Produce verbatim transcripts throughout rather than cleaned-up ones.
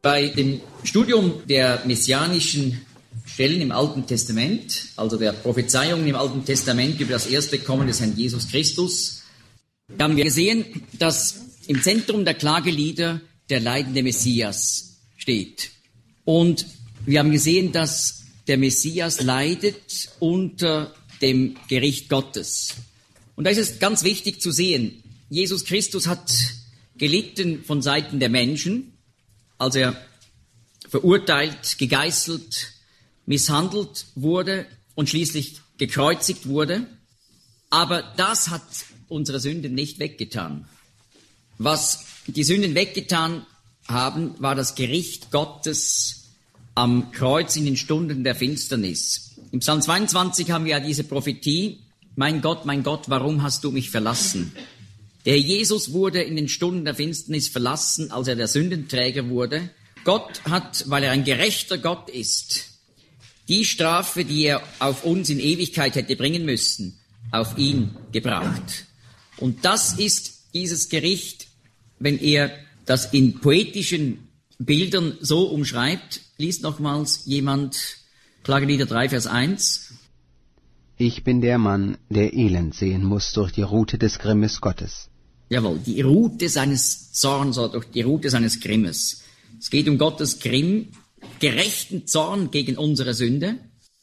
Bei dem Studium der messianischen Stellen im Alten Testament, also der Prophezeiungen im Alten Testament über das erste Kommen des Herrn Jesus Christus, haben wir gesehen, dass im Zentrum der Klagelieder der leidende Messias steht. Und wir haben gesehen, dass der Messias leidet unter dem Gericht Gottes. Und da ist es ganz wichtig zu sehen, Jesus Christus hat gelitten von Seiten der Menschen, als er verurteilt, gegeißelt, misshandelt wurde und schließlich gekreuzigt wurde. Aber das hat unsere Sünden nicht weggetan. Was die Sünden weggetan haben, war das Gericht Gottes am Kreuz in den Stunden der Finsternis. Im Psalm zweiundzwanzig haben wir ja diese Prophetie: Mein Gott, mein Gott, warum hast du mich verlassen? Der Jesus wurde in den Stunden der Finsternis verlassen, als er der Sündenträger wurde. Gott hat, weil er ein gerechter Gott ist, die Strafe, die er auf uns in Ewigkeit hätte bringen müssen, auf ihn gebracht. Und das ist dieses Gericht, wenn er das in poetischen Bildern so umschreibt. Liest nochmals jemand Klagelieder drei, Vers eins. Ich bin der Mann, der Elend sehen muss durch die Rute des Grimmes Gottes. Jawohl, die Rute seines Zorns oder durch die Rute seines Grimmes. Es geht um Gottes Grimm, gerechten Zorn gegen unsere Sünde.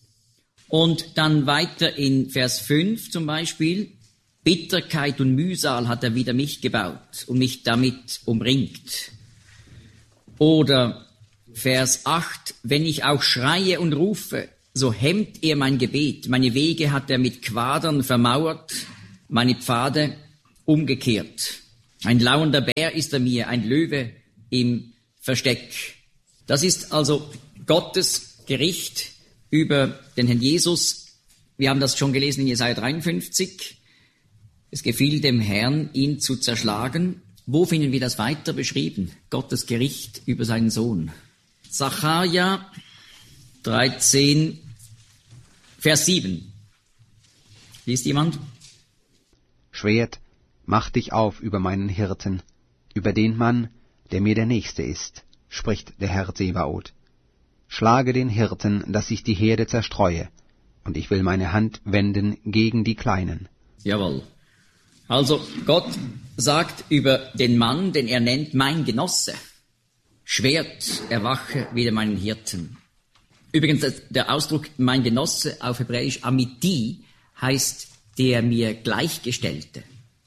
Und dann weiter in Vers fünf zum Beispiel: Bitterkeit und Mühsal hat er wider mich gebaut und mich damit umringt. Oder Vers acht: Wenn ich auch schreie und rufe, so hemmt er mein Gebet. Meine Wege hat er mit Quadern vermauert, meine Pfade umgekehrt. Ein lauernder Bär ist er mir, ein Löwe im Versteck. Das ist also Gottes Gericht über den Herrn Jesus. Wir haben das schon gelesen in Jesaja dreiundfünfzig. Es gefiel dem Herrn, ihn zu zerschlagen. Wo finden wir das weiter beschrieben? Gottes Gericht über seinen Sohn. Sacharja dreizehn, Vers sieben. Liest jemand? Schwert, mach dich auf über meinen Hirten, über den Mann, der mir der Nächste ist, spricht der Herr Zebaoth. Schlage den Hirten, dass ich die Herde zerstreue, und ich will meine Hand wenden gegen die Kleinen. Jawohl. Also Gott sagt über den Mann, den er nennt mein Genosse: Schwert, erwache wieder meinen Hirten. Übrigens, der Ausdruck mein Genosse auf Hebräisch Amiti heißt der mir Gleichgestellte.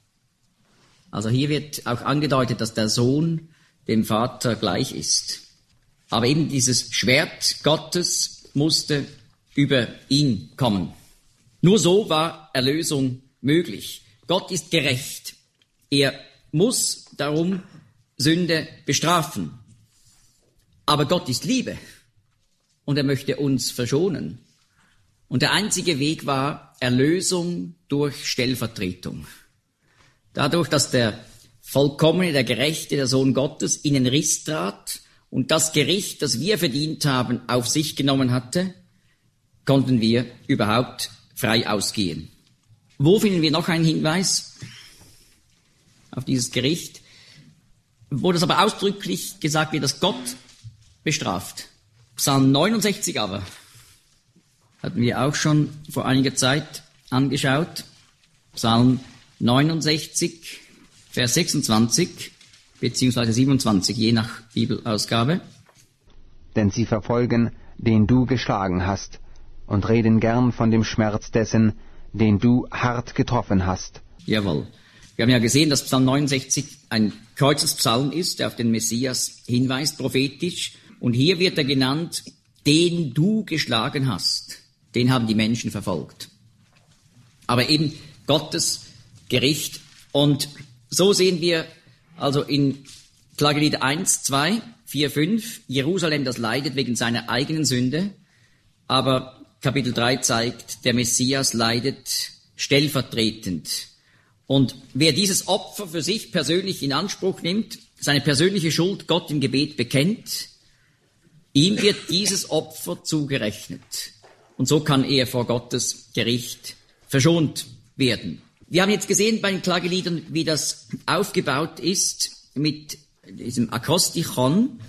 Also hier wird auch angedeutet, dass der Sohn dem Vater gleich ist. Aber eben dieses Schwert Gottes musste über ihn kommen. Nur so war Erlösung möglich. Gott ist gerecht. Er muss darum Sünde bestrafen. Aber Gott ist Liebe und er möchte uns verschonen. Und der einzige Weg war Erlösung durch Stellvertretung. Dadurch, dass der vollkommene, der Gerechte, der Sohn Gottes in den Riss trat und das Gericht, das wir verdient haben, auf sich genommen hatte, konnten wir überhaupt frei ausgehen. Wo finden wir noch einen Hinweis auf dieses Gericht? Wo das aber ausdrücklich gesagt wird, dass Gott bestraft. Psalm neunundsechzig aber hatten wir auch schon vor einiger Zeit angeschaut. Psalm neunundsechzig, Vers sechsundzwanzig beziehungsweise siebenundzwanzig, je nach Bibelausgabe. Denn sie verfolgen, den du geschlagen hast, und reden gern von dem Schmerz dessen, den du hart getroffen hast. Jawohl. Wir haben ja gesehen, dass Psalm neunundsechzig ein Kreuzespsalm ist, der auf den Messias hinweist, prophetisch. Und hier wird er genannt, den du geschlagen hast. Den haben die Menschen verfolgt. Aber eben Gottes Gericht. Und so sehen wir also in Klagelieder eins, zwei, vier, fünf, Jerusalem, das leidet wegen seiner eigenen Sünde. Aber Kapitel drei zeigt, der Messias leidet stellvertretend. Und wer dieses Opfer für sich persönlich in Anspruch nimmt, seine persönliche Schuld Gott im Gebet bekennt, ihm wird dieses Opfer zugerechnet. Und so kann er vor Gottes Gericht verschont werden. Wir haben jetzt gesehen bei den Klageliedern, wie das aufgebaut ist mit diesem Akrostichon.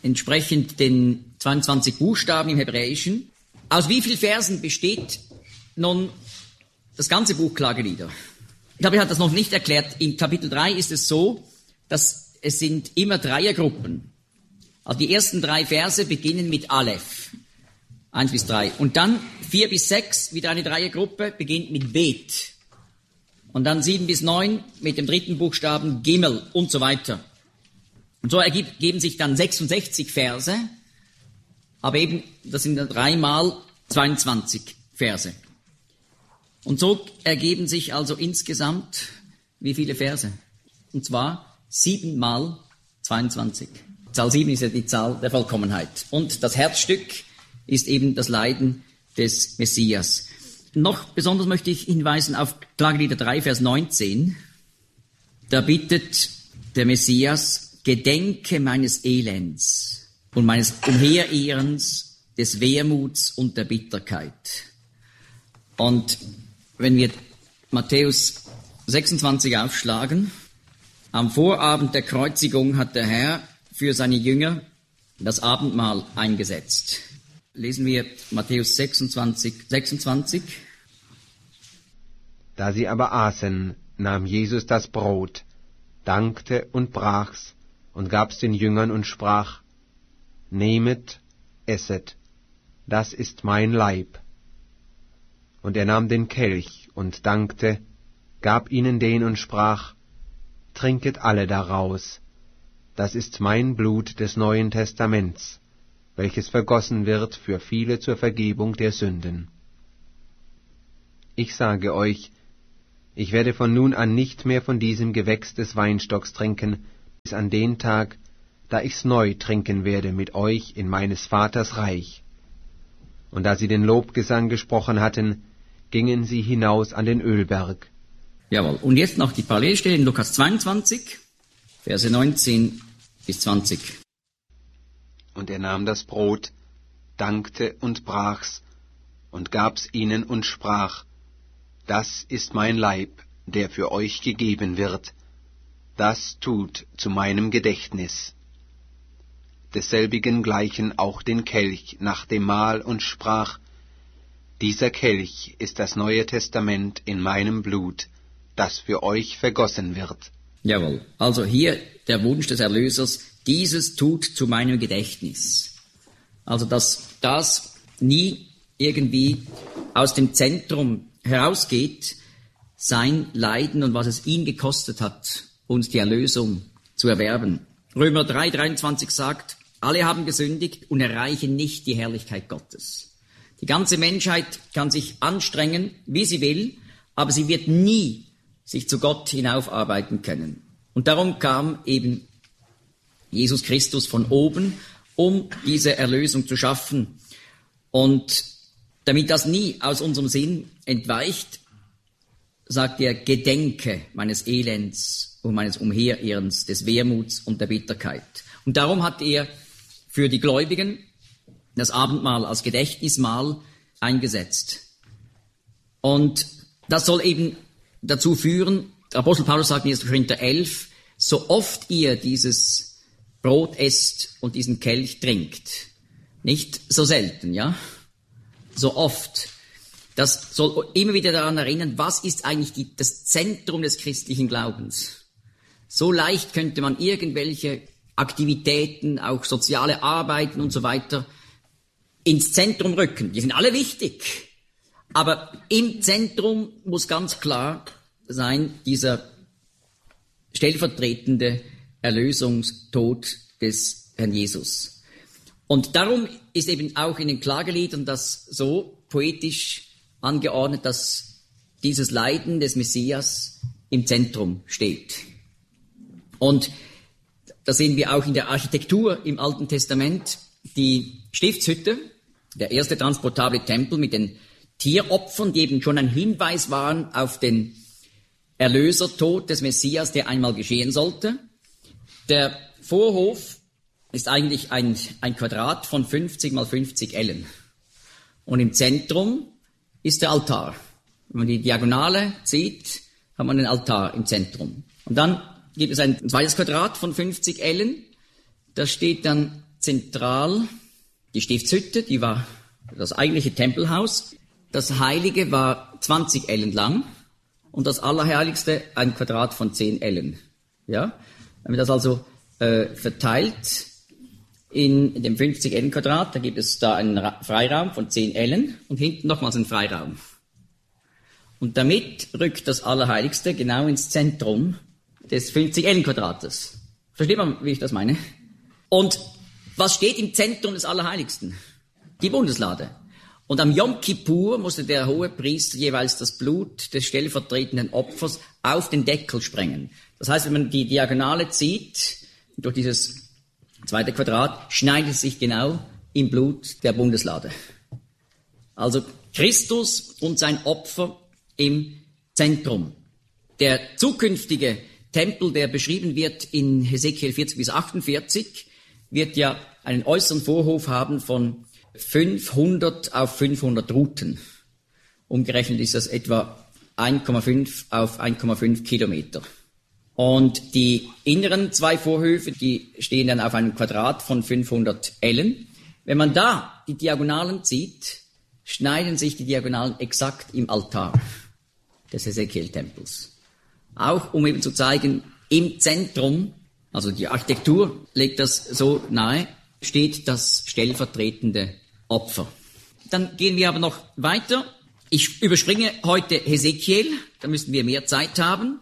entsprechend den zweiundzwanzig Buchstaben im Hebräischen. Aus wie vielen Versen besteht nun das ganze Buch Klagelieder? Ich glaube, ich habe das noch nicht erklärt. Im Kapitel drei ist es so, dass es sind immer Dreiergruppen. Also die ersten drei Verse beginnen mit Aleph, eins bis drei. Und dann vier bis sechs, wieder eine Dreiergruppe, beginnt mit Bet. Und dann sieben bis neun mit dem dritten Buchstaben Gimel und so weiter. Und so ergeben sich dann sechsundsechzig Verse, aber eben, das sind dann dreimal zweiundzwanzig Verse. Und so ergeben sich also insgesamt wie viele Verse? Und zwar sieben mal zweiundzwanzig. Zahl sieben ist ja die Zahl der Vollkommenheit. Und das Herzstück ist eben das Leiden des Messias. Noch besonders möchte ich hinweisen auf Klagelieder drei, Vers neunzehn. Da bittet der Messias: Gedenke meines Elends und meines Umherirrens, des Wehmuts und der Bitterkeit. Und wenn wir Matthäus sechsundzwanzig aufschlagen, am Vorabend der Kreuzigung hat der Herr für seine Jünger das Abendmahl eingesetzt. Lesen wir Matthäus sechsundzwanzig, sechsundzwanzig. Da sie aber aßen, nahm Jesus das Brot, dankte und brach's und gab's den Jüngern und sprach: Nehmet, esset, das ist mein Leib. Und er nahm den Kelch und dankte, gab ihnen den und sprach: Trinket alle daraus, das ist mein Blut des Neuen Testaments, welches vergossen wird für viele zur Vergebung der Sünden. Ich sage euch, ich werde von nun an nicht mehr von diesem Gewächs des Weinstocks trinken, bis an den Tag, da ich's neu trinken werde mit euch in meines Vaters Reich. Und da sie den Lobgesang gesprochen hatten, gingen sie hinaus an den Ölberg. Jawohl. Und jetzt noch die Parallelstelle in Lukas zweiundzwanzig, Verse neunzehn bis zwanzig. Und er nahm das Brot, dankte und brach's und gab's ihnen und sprach: Das ist mein Leib, der für euch gegeben wird. Das tut zu meinem Gedächtnis. Desselbigen gleichen auch den Kelch nach dem Mahl und sprach: Dieser Kelch ist das Neue Testament in meinem Blut, das für euch vergossen wird. Jawohl. Also hier der Wunsch des Erlösers: Dieses tut zu meinem Gedächtnis. Also dass das nie irgendwie aus dem Zentrum herausgeht, sein Leiden und was es ihn gekostet hat, uns die Erlösung zu erwerben. Römer drei, dreiundzwanzig sagt: Alle haben gesündigt und erreichen nicht die Herrlichkeit Gottes. Die ganze Menschheit kann sich anstrengen, wie sie will, aber sie wird nie sich zu Gott hinaufarbeiten können. Und darum kam eben Jesus Christus von oben, um diese Erlösung zu schaffen. Und damit das nie aus unserem Sinn entweicht, sagt er: Gedenke meines Elends und meines Umherirrens, des Wehmuts und der Bitterkeit. Und darum hat er für die Gläubigen das Abendmahl als Gedächtnismahl eingesetzt. Und das soll eben dazu führen, der Apostel Paulus sagt in erster Korinther elf, so oft ihr dieses Brot esst und diesen Kelch trinkt, nicht so selten, ja, so oft. Das soll immer wieder daran erinnern, was ist eigentlich die, das Zentrum des christlichen Glaubens. So leicht könnte man irgendwelche Aktivitäten, auch soziale Arbeiten und so weiter, ins Zentrum rücken. Die sind alle wichtig. Aber im Zentrum muss ganz klar sein, dieser stellvertretende Erlösungstod des Herrn Jesus. Und darum ist eben auch in den Klageliedern das so poetisch angeordnet, dass dieses Leiden des Messias im Zentrum steht. Und das sehen wir auch in der Architektur im Alten Testament. Die Stiftshütte, der erste transportable Tempel mit den Tieropfern, die eben schon ein Hinweis waren auf den Erlösertod des Messias, der einmal geschehen sollte. Der Vorhof ist eigentlich ein, ein Quadrat von fünfzig mal fünfzig Ellen. Und im Zentrum ist der Altar. Wenn man die Diagonale sieht, hat man den Altar im Zentrum. Und dann gibt es ein zweites Quadrat von fünfzig Ellen. Da steht dann zentral die Stiftshütte, die war das eigentliche Tempelhaus. Das Heilige war zwanzig Ellen lang und das Allerheiligste ein Quadrat von zehn Ellen. Ja? Wenn man das also äh, verteilt in dem fünfzig Ellen Quadrat, da gibt es da einen Ra- Freiraum von zehn Ellen und hinten nochmals einen Freiraum. Und damit rückt das Allerheiligste genau ins Zentrum des fünfzig Ellen Quadrates. Versteht man, wie ich das meine? Und was steht im Zentrum des Allerheiligsten? Die Bundeslade. Und am Yom Kippur musste der Hohepriester jeweils das Blut des stellvertretenden Opfers auf den Deckel sprengen. Das heißt, wenn man die Diagonale zieht, durch dieses zweite Quadrat, schneidet es sich genau im Blut der Bundeslade. Also Christus und sein Opfer im Zentrum. Der zukünftige Tempel, der beschrieben wird in Hesekiel vierzig bis achtundvierzig, wird ja einen äußeren Vorhof haben von fünfhundert auf fünfhundert Ruten. Umgerechnet ist das etwa eins Komma fünf auf eins Komma fünf Kilometer. Und die inneren zwei Vorhöfe, die stehen dann auf einem Quadrat von fünfhundert Ellen. Wenn man da die Diagonalen zieht, schneiden sich die Diagonalen exakt im Altar des Hesekiel-Tempels. Auch um eben zu zeigen, im Zentrum, also die Architektur legt das so nahe, steht das stellvertretende Opfer. Dann gehen wir aber noch weiter. Ich überspringe heute Hesekiel, da müssen wir mehr Zeit haben.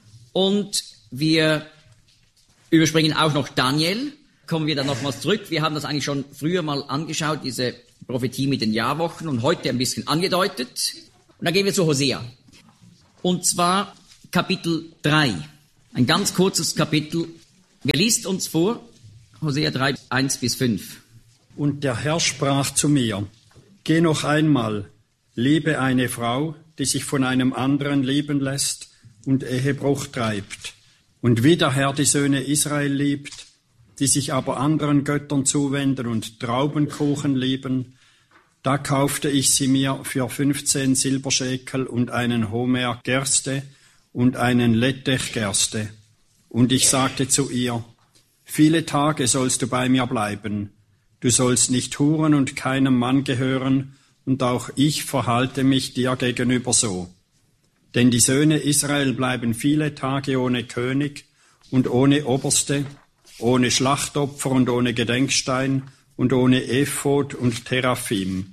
Und wir überspringen auch noch Daniel. Kommen wir dann nochmals zurück. Wir haben das eigentlich schon früher mal angeschaut, diese Prophetie mit den Jahrwochen, und heute ein bisschen angedeutet. Und dann gehen wir zu Hosea. Und zwar Kapitel drei. Ein ganz kurzes Kapitel. Wer liest uns vor? Hosea drei, eins bis fünf. Und der Herr sprach zu mir, geh noch einmal, liebe eine Frau, die sich von einem anderen lieben lässt und Ehebruch treibt. Und wie der Herr die Söhne Israel liebt, die sich aber anderen Göttern zuwenden und Traubenkuchen lieben, da kaufte ich sie mir für fünfzehn Silberschekel und einen Homer Gerste und einen Lettech Gerste. Und ich sagte zu ihr, viele Tage sollst du bei mir bleiben. Du sollst nicht huren und keinem Mann gehören, und auch ich verhalte mich dir gegenüber so. Denn die Söhne Israel bleiben viele Tage ohne König und ohne Oberste, ohne Schlachtopfer und ohne Gedenkstein und ohne Ephod und Teraphim.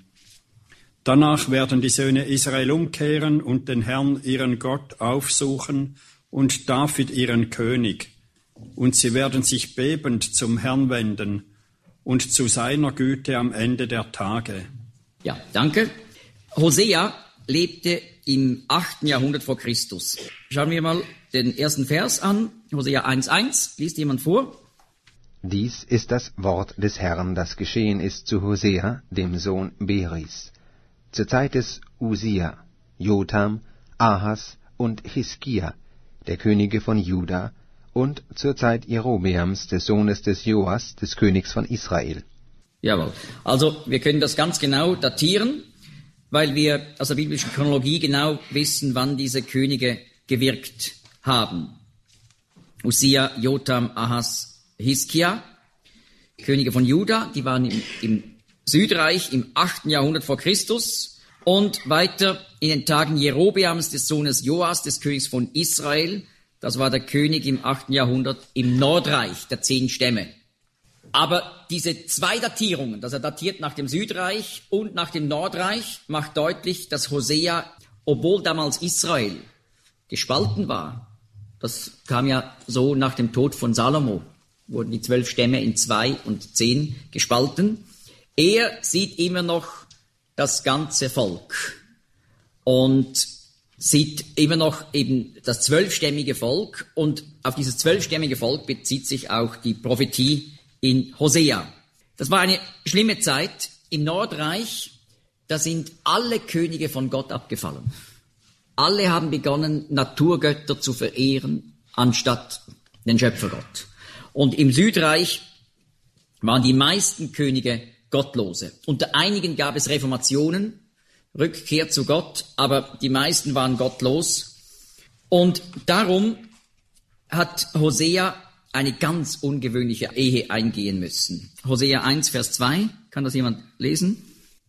Danach werden die Söhne Israel umkehren und den Herrn, ihren Gott, aufsuchen und David, ihren König. Und sie werden sich bebend zum Herrn wenden und zu seiner Güte am Ende der Tage. Ja, danke. Hosea lebte im achten Jahrhundert vor Christus. Schauen wir mal den ersten Vers an. Hosea eins eins. Liest jemand vor? Dies ist das Wort des Herrn, das geschehen ist zu Hosea, dem Sohn Beris. Zur Zeit des Usia, Jotham, Ahas und Hiskia, der Könige von Juda, und zur Zeit Jerobeams, des Sohnes des Joas, des Königs von Israel. Jawohl. Also wir können das ganz genau datieren, weil wir aus der biblischen Chronologie genau wissen, wann diese Könige gewirkt haben. Usia, Jotham, Ahas, Hiskia, Könige von Juda, die waren im, im Südreich im achten Jahrhundert vor Christus, und weiter in den Tagen Jerobeams, des Sohnes Joas, des Königs von Israel. Das war der König im achten Jahrhundert im Nordreich der zehn Stämme. Aber diese zwei Datierungen, dass er datiert nach dem Südreich und nach dem Nordreich, macht deutlich, dass Hosea, obwohl damals Israel gespalten war, das kam ja so nach dem Tod von Salomo, wurden die zwölf Stämme in zwei und zehn gespalten. Er sieht immer noch das ganze Volk und sieht immer noch eben das zwölfstämmige Volk, und auf dieses zwölfstämmige Volk bezieht sich auch die Prophetie in Hosea. Das war eine schlimme Zeit im Nordreich, da sind alle Könige von Gott abgefallen. Alle haben begonnen, Naturgötter zu verehren, anstatt den Schöpfergott. Und im Südreich waren die meisten Könige Gottlose. Unter einigen gab es Reformationen, Rückkehr zu Gott, aber die meisten waren gottlos. Und darum hat Hosea eine ganz ungewöhnliche Ehe eingehen müssen. Hosea eins, Vers zwei, kann das jemand lesen?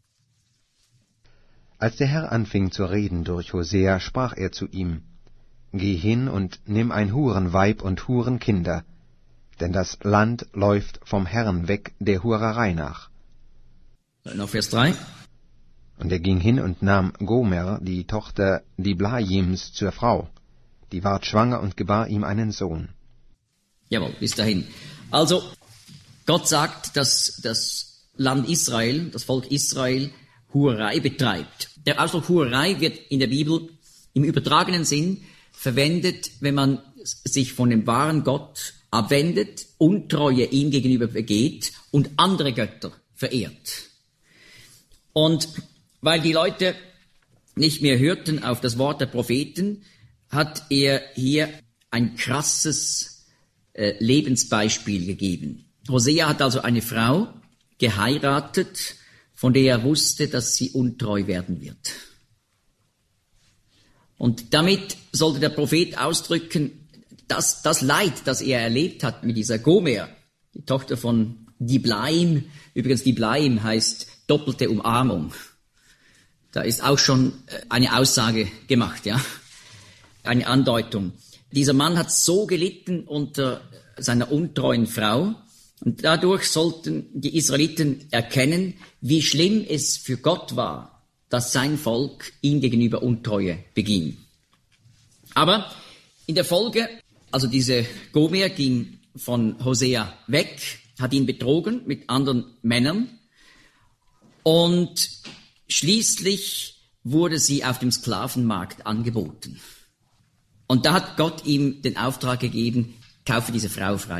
Als der Herr anfing zu reden durch Hosea, sprach er zu ihm: Geh hin und nimm ein Hurenweib und Hurenkinder, denn das Land läuft vom Herrn weg der Hurerei nach. Noch Vers drei. Und er ging hin und nahm Gomer, die Tochter Diblaims, zur Frau. Die ward schwanger und gebar ihm einen Sohn. Jawohl, bis dahin. Also, Gott sagt, dass das Land Israel, das Volk Israel, Hurerei betreibt. Der Ausdruck Hurerei wird in der Bibel im übertragenen Sinn verwendet, wenn man sich von dem wahren Gott abwendet, Untreue ihm gegenüber begeht und andere Götter verehrt. Und weil die Leute nicht mehr hörten auf das Wort der Propheten, hat er hier ein krasses äh, Lebensbeispiel gegeben. Hosea hat also eine Frau geheiratet, von der er wusste, dass sie untreu werden wird. Und damit sollte der Prophet ausdrücken, dass das Leid, das er erlebt hat mit dieser Gomer, die Tochter von Diblaim, übrigens Diblaim heißt doppelte Umarmung. Da ist auch schon eine Aussage gemacht, ja, eine Andeutung. Dieser Mann hat so gelitten unter seiner untreuen Frau, und dadurch sollten die Israeliten erkennen, wie schlimm es für Gott war, dass sein Volk ihm gegenüber Untreue beging. Aber in der Folge, also diese Gomer ging von Hosea weg, hat ihn betrogen mit anderen Männern, und schließlich wurde sie auf dem Sklavenmarkt angeboten. Und da hat Gott ihm den Auftrag gegeben, kaufe diese Frau frei.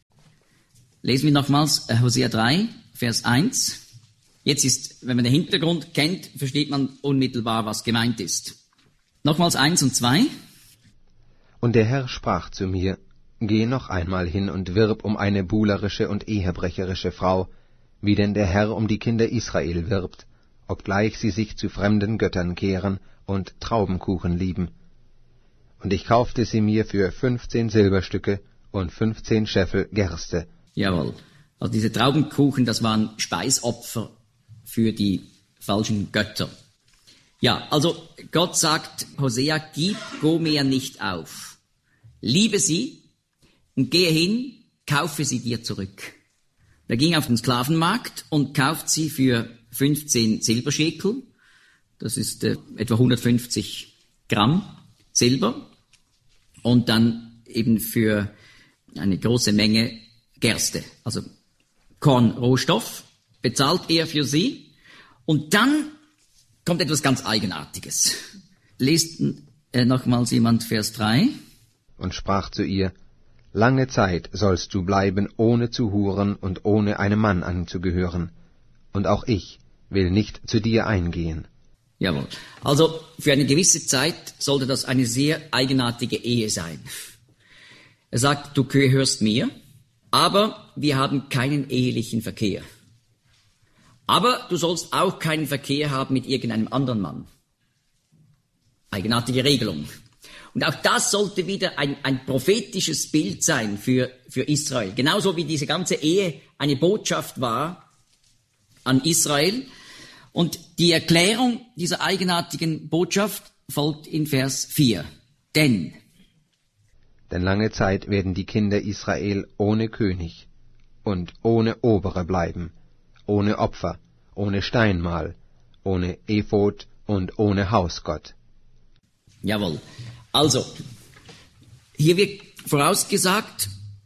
Lesen wir nochmals Hosea drei, Vers eins. Jetzt ist, wenn man den Hintergrund kennt, versteht man unmittelbar, was gemeint ist. Nochmals eins und zwei. Und der Herr sprach zu mir: Geh noch einmal hin und wirb um eine buhlerische und ehebrecherische Frau, wie denn der Herr um die Kinder Israel wirbt, obgleich sie sich zu fremden Göttern kehren und Traubenkuchen lieben. Und ich kaufte sie mir für fünfzehn Silberstücke und fünfzehn Scheffel Gerste. Jawohl. Also diese Traubenkuchen, das waren Speisopfer für die falschen Götter. Ja, also Gott sagt, Hosea, gib Gomer nicht auf. Liebe sie und gehe hin, kaufe sie dir zurück. Er ging auf den Sklavenmarkt und kauft sie für fünfzehn Silberschekel. Das ist äh, etwa hundertfünfzig Gramm Silber. Und dann eben für eine große Menge Gerste, also Kornrohstoff, bezahlt er für sie. Und dann kommt etwas ganz Eigenartiges. Lest äh, nochmals jemand Vers drei. Und sprach zu ihr: Lange Zeit sollst du bleiben, ohne zu huren und ohne einem Mann anzugehören. Und auch ich will nicht zu dir eingehen. Jawohl. Also für eine gewisse Zeit sollte das eine sehr eigenartige Ehe sein. Er sagt, du gehörst mir, aber wir haben keinen ehelichen Verkehr. Aber du sollst auch keinen Verkehr haben mit irgendeinem anderen Mann. Eigenartige Regelung. Und auch das sollte wieder ein, ein prophetisches Bild sein für, für Israel. Genauso wie diese ganze Ehe eine Botschaft war an Israel. Und die Erklärung dieser eigenartigen Botschaft folgt in Vers vier. Denn Denn lange Zeit werden die Kinder Israel ohne König und ohne Obere bleiben, ohne Opfer, ohne Steinmal, ohne Ephod und ohne Hausgott. Jawohl. Also, hier wird vorausgesagt,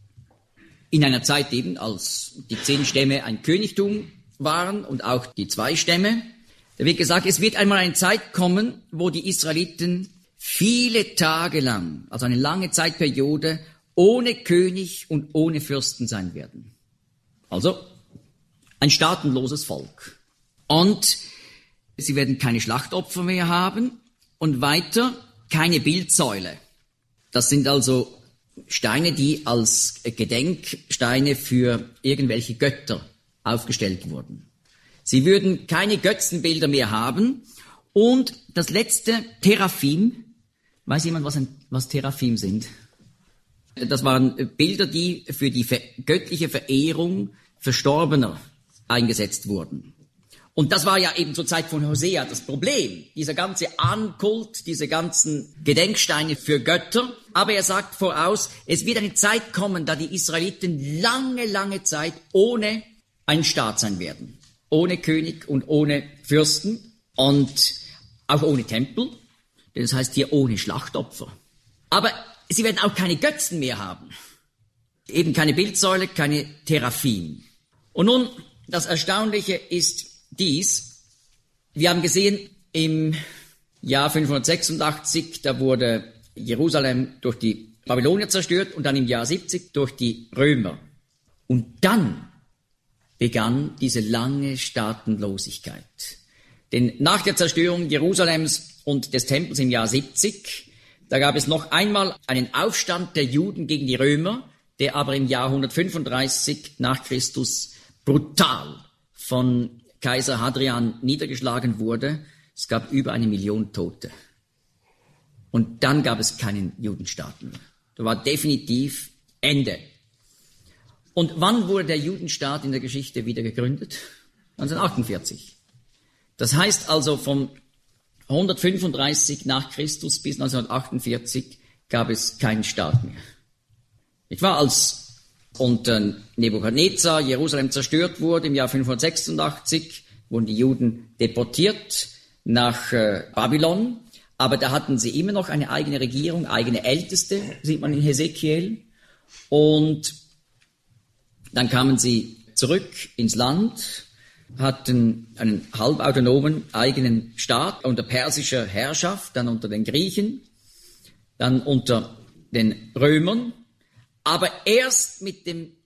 in einer Zeit eben, als die zehn Stämme ein Königtum waren und auch die zwei Stämme, da wird gesagt, es wird einmal eine Zeit kommen, wo die Israeliten viele Tage lang, also eine lange Zeitperiode, ohne König und ohne Fürsten sein werden. Also ein staatenloses Volk. Und sie werden keine Schlachtopfer mehr haben und weiter keine Bildsäule. Das sind also Steine, die als Gedenksteine für irgendwelche Götter aufgestellt wurden. Sie würden keine Götzenbilder mehr haben. Und das letzte, Teraphim. Weiß jemand, was, ein, was Teraphim sind? Das waren Bilder, die für die göttliche Verehrung Verstorbener eingesetzt wurden. Und das war ja eben zur Zeit von Hosea das Problem. Dieser ganze Ahnenkult, diese ganzen Gedenksteine für Götter. Aber er sagt voraus, es wird eine Zeit kommen, da die Israeliten lange, lange Zeit ohne einen Staat sein werden. Ohne König und ohne Fürsten und auch ohne Tempel. Das heißt hier ohne Schlachtopfer. Aber sie werden auch keine Götzen mehr haben. Eben keine Bildsäule, keine Teraphim. Und nun, das Erstaunliche ist dies. Wir haben gesehen, im Jahr fünfhundertsechsundachtzig, da wurde Jerusalem durch die Babylonier zerstört und dann im Jahr siebzig durch die Römer. Und dann begann diese lange Staatenlosigkeit. Denn nach der Zerstörung Jerusalems und des Tempels im Jahr siebzig, da gab es noch einmal einen Aufstand der Juden gegen die Römer, der aber im Jahr hundertfünfunddreißig nach Christus brutal von Kaiser Hadrian niedergeschlagen wurde. Es gab über eine Million Tote. Und dann gab es keinen Judenstaat mehr. Da war definitiv Ende. Und wann wurde der Judenstaat in der Geschichte wieder gegründet? neunzehnhundertachtundvierzig. Das heißt also, von hundertfünfunddreißig nach Christus bis neunzehnhundertachtundvierzig gab es keinen Staat mehr. Ich war, als unter Nebukadnezar Jerusalem zerstört wurde, im Jahr fünfhundertsechsundachtzig, wurden die Juden deportiert nach äh, Babylon, aber da hatten sie immer noch eine eigene Regierung, eigene Älteste, sieht man in Hesekiel, und dann kamen sie zurück ins Land, hatten einen halbautonomen eigenen Staat unter persischer Herrschaft, dann unter den Griechen, dann unter den Römern. Aber erst mit dem